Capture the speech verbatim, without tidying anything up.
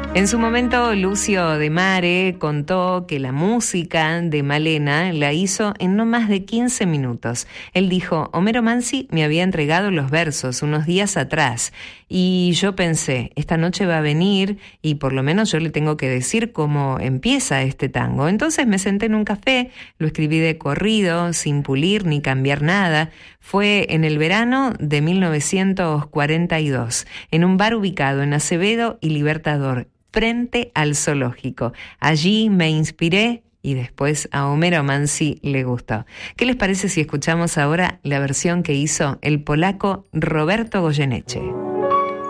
En su momento, Lucio de Mare contó que la música de Malena la hizo en no más de quince minutos. Él dijo, Homero Mansi me había entregado los versos unos días atrás y yo pensé, esta noche va a venir y por lo menos yo le tengo que decir cómo empieza este tango. Entonces me senté en un café, lo escribí de corrido, sin pulir ni cambiar nada. Fue en el verano de mil novecientos cuarenta y dos, en un bar ubicado en Acevedo y Libertador, frente al zoológico. Allí me inspiré y después a Homero Mansi le gustó. ¿Qué les parece si escuchamos ahora la versión que hizo el polaco Roberto Goyeneche?